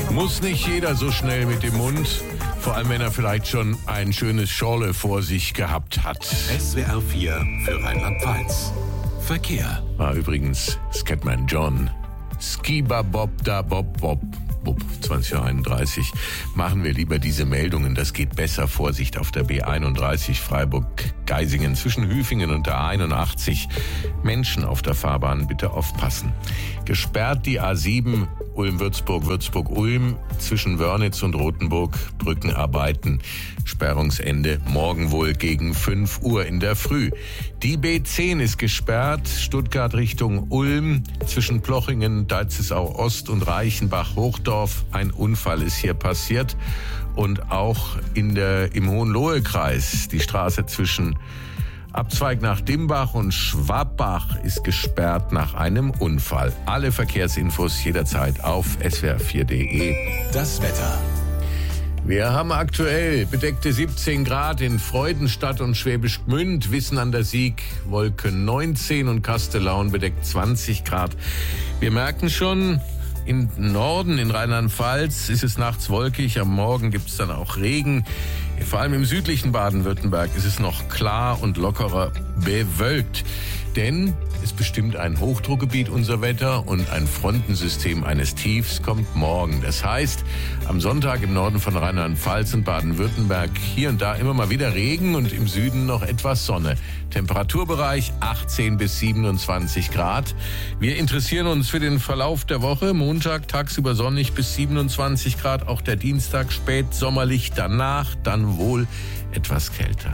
Muss nicht jeder so schnell mit dem Mund, vor allem wenn er vielleicht schon ein schönes Schorle vor sich gehabt hat. SWR 4 für Rheinland-Pfalz. Verkehr. War übrigens Scatman John. Skiba Bob da Bob Bob. 20:31 machen wir lieber diese Meldungen. Das geht besser. Vorsicht auf der B31 Freiburg-Geisingen zwischen Hüfingen und der 81. Menschen auf der Fahrbahn, bitte aufpassen. Gesperrt die A7 Ulm-Würzburg, Würzburg-Ulm zwischen Wörnitz und Rothenburg. Brückenarbeiten. Sperrungsende morgen wohl gegen 5 Uhr in der Früh. Die B10 ist gesperrt. Stuttgart Richtung Ulm zwischen Plochingen, Deizesau Ost und Reichenbach-Hochdorf. Ein Unfall ist hier passiert. Und auch im Hohenlohe-Kreis die Straße zwischen Abzweig nach Dimbach und Schwabbach ist gesperrt nach einem Unfall. Alle Verkehrsinfos jederzeit auf swr4.de. Das Wetter. Wir haben aktuell bedeckte 17 Grad in Freudenstadt und Schwäbisch Gmünd, Wissen an der Sieg, Wolke 19 und Kastellaun bedeckt 20 Grad. Wir merken schon, im Norden, in Rheinland-Pfalz, ist es nachts wolkig. Am Morgen gibt es dann auch Regen. Vor allem im südlichen Baden-Württemberg ist es noch klar und lockerer bewölkt. Denn es bestimmt ein Hochdruckgebiet unser Wetter und ein Frontensystem eines Tiefs kommt morgen. Das heißt, am Sonntag im Norden von Rheinland-Pfalz und Baden-Württemberg hier und da immer mal wieder Regen und im Süden noch etwas Sonne. Temperaturbereich 18 bis 27 Grad. Wir interessieren uns für den Verlauf der Woche. Montag tagsüber sonnig bis 27 Grad. Auch der Dienstag spät sommerlich. Danach dann wohl etwas kälter.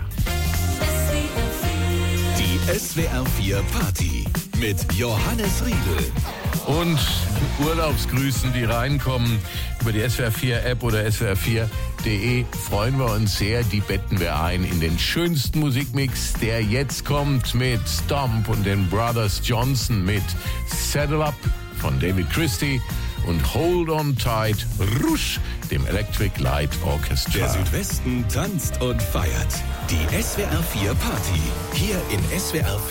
Die SWR 4 Party mit Johannes Riedel. Und Urlaubsgrüßen, die reinkommen über die SWR 4 App oder swr4.de, freuen wir uns sehr. Die betten wir ein in den schönsten Musikmix, der jetzt kommt mit Stomp und den Brothers Johnson mit Saddle Up von David Christie und Hold On Tight, Rush, dem Electric Light Orchestra. Der Südwesten tanzt und feiert. Die SWR 4 Party. Hier in SWR